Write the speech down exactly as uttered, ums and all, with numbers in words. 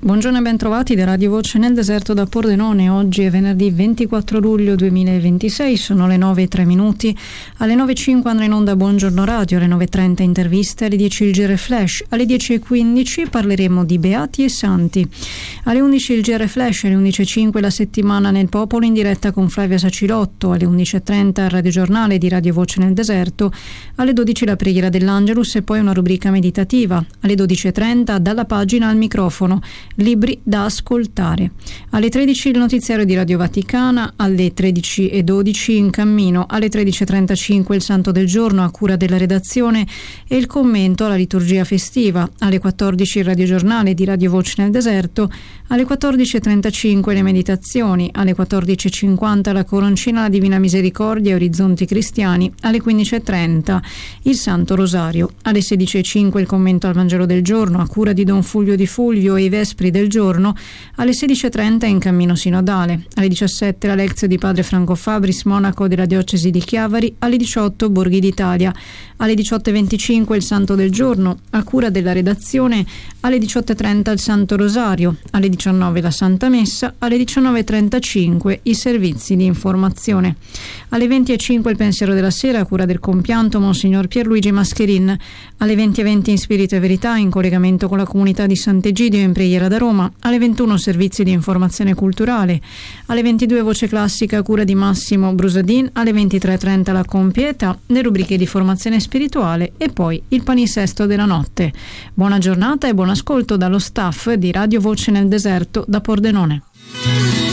Buongiorno e ben trovati da Radio Voce nel Deserto da Pordenone. Oggi è venerdì ventiquattro luglio duemilaventisei, sono le nove e tre minuti. Alle nove e cinque andrà in onda Buongiorno Radio, alle nove e trenta interviste, alle dieci il G R Flash, alle dieci e quindici parleremo di Beati e Santi. Alle undici il G R Flash, alle undici e cinque la settimana nel popolo in diretta con Flavia Sacilotto, alle undici e trenta il radiogiornale di Radio Voce nel Deserto, alle dodici la preghiera dell'Angelus e poi una rubrica meditativa, alle dodici e trenta dalla pagina al microfono. Libri da ascoltare. Alle tredici il notiziario di Radio Vaticana, alle tredici e dodici in cammino, alle tredici e trentacinque il Santo del Giorno a cura della redazione e il commento alla liturgia festiva, alle quattordici il radiogiornale di Radio Voce nel Deserto, alle quattordici e trentacinque le meditazioni, alle quattordici e cinquanta la coroncina alla Divina Misericordia e Orizzonti Cristiani, alle quindici e trenta il Santo Rosario, alle sedici e cinque il commento al Vangelo del Giorno a cura di Don Fulvio Di Fulvio e i Vespri del giorno, alle sedici e trenta in cammino sinodale, alle diciassette la lezione di Padre Franco Fabris, monaco della diocesi di Chiavari, alle diciotto Borghi d'Italia, alle diciotto e venticinque il Santo del Giorno a cura della redazione, alle diciotto e trenta il Santo Rosario, alle diciannove la Santa Messa, alle diciannove e trentacinque i servizi di informazione, alle venti e cinque il pensiero della sera a cura del compianto Monsignor Pierluigi Mascherin, alle venti e venti in Spirito e Verità in collegamento con la comunità di Sant'Egidio in preghiera da Roma, alle ventuno servizi di informazione culturale, alle ventidue voce classica a cura di Massimo Brusadin, alle ventitré e trenta la compieta, le rubriche di formazione spirituale e poi il palinsesto della notte. Buona giornata e buon ascolto dallo staff di Radio Voce nel Deserto da Pordenone.